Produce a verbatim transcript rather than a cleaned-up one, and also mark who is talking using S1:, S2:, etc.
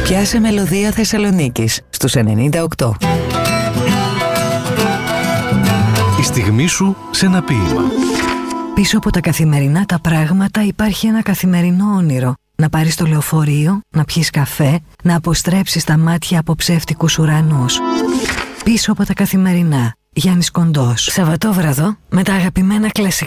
S1: Πιάσε μελωδία Θεσσαλονίκης στους ενενήντα οκτώ.
S2: Η στιγμή σου σε ένα ποίημα.
S3: Πίσω από τα καθημερινά τα πράγματα υπάρχει ένα καθημερινό όνειρο. Να πάρεις το λεωφορείο, να πιεις καφέ, να αποστρέψεις τα μάτια από ψεύτικους ουρανούς. Πίσω από τα καθημερινά. Γιάννης Κοντός. Σαββατόβραδο με τα αγαπημένα κλασικά.